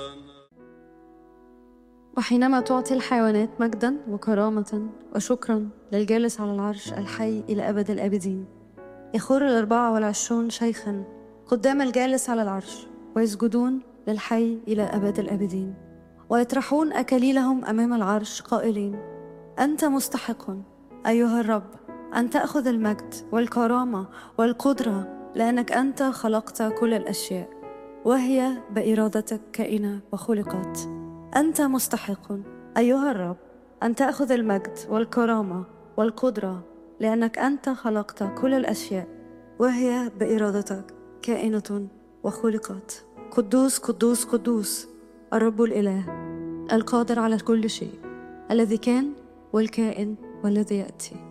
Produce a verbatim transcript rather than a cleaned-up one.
وحينما تعطي الحيوانات مجدا وكرامة وشكرا للجالس على العرش الحي إلى أبد الآبدين، يخر الأربعة والعشرون شيخا قدام الجالس على العرش ويسجدون للحي إلى أبد الآبدين، ويطرحون أكاليلهم أمام العرش قائلين: أنت مستحق أيها الرب أن تأخذ المجد والكرامة والقدرة، لأنك أنت خلقت كل الأشياء وهي بإرادتك كائنة وخلقت. أنت مستحق أيها الرب أن تأخذ المجد والكرامة والقدرة، لأنك أنت خلقت كل الأشياء وهي بإرادتك كائنة وخلقت. قدوس قدوس قدوس الرب الإله القادر على كل شيء، الذي كان والكائن والذي يأتي.